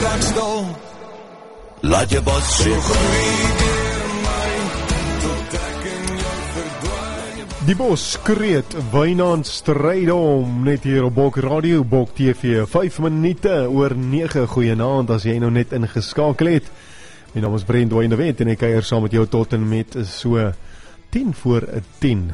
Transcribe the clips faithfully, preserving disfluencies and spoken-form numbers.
raak stil. Laat jou bos so groei deur my, tot ek in jou verdwaai. Die bos kreet Wynand Strydom, net hier op Bok Radio, Bok T V, vyf minute oor nege, goeienaand as jy nou net ingeskakel het. My naam is Brent Wayne de Wet en ek kuier saam met jou tot en met so tien voor tien.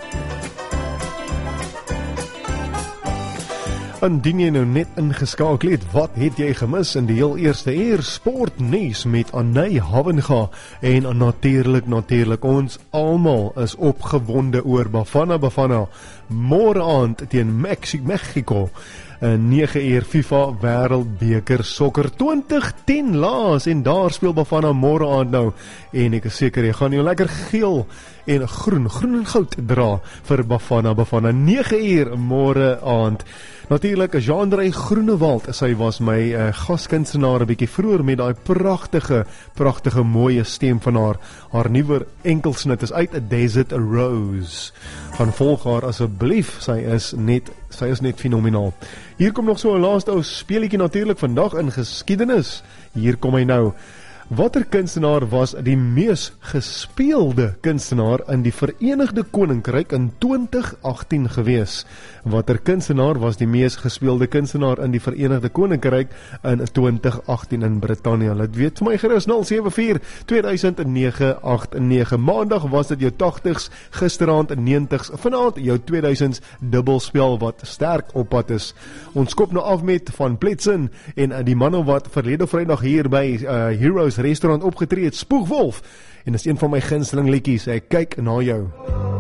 Indien jy nou net ingeskakel het, wat het jy gemis in die heel eerste uur sportnuus met Anay Havenga en natuurlik, natuurlik ons almal is opgewonde oor Bafana Bafana môre aand teen Mexico. nege uur FIFA Wêreldbeker sokker twintig tien laas en daar speel Bafana môre aand nou en ek is seker jy gaan jou lekker geel en groen, groen en goud dra vir Bafana Bafana nege uur môre aand. Natuurlik, Jean-André Groenewald, sy was my uh, gaskunstenaar 'n bietjie vroeër met daai pragtige, pragtige mooie stem van haar. Haar nuwe enkelsnit is uit, A Desert Rose. Gaan volg haar asseblief, sy is net, sy is net fenomenaal. Hier kom nog so 'n laaste ou speletjie natuurlik vandag in geskiedenis. Hier kom hy nou. Watter kunstenaar was die mees gespeelde kunstenaar in die Verenigde Koninkryk in twintig agtien gewees? Watter kunstenaar was die mees gespeelde kunstenaar in die Verenigde Koninkryk in twintig agtien in Brittanje? Laat weet vir my gerus nul sewe vier twee nege agt nege. Maandag was dit jou tagtigs, gisteraand negentigs, vanaand jou tweeduisends dubbelspel wat sterk op pad is. Ons kop nou af met Van Pletsen en die manne wat verlede Vrydag hier by uh, Heroes restaurant opgetree het, Spoegwolf, en is een van my gunsteling liedjies, ek kyk na jou.